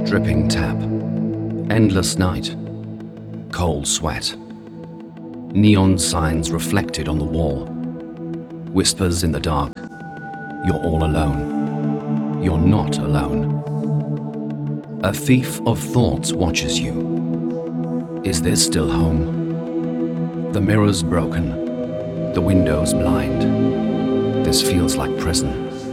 Dripping tap, endless night, cold sweat. Neon signs reflected on the wall. Whispers in the dark. You're all alone. You're not alone. A thief of thoughts watches you. Is this still home? The mirror's broken. The window's blind. This feels like prison.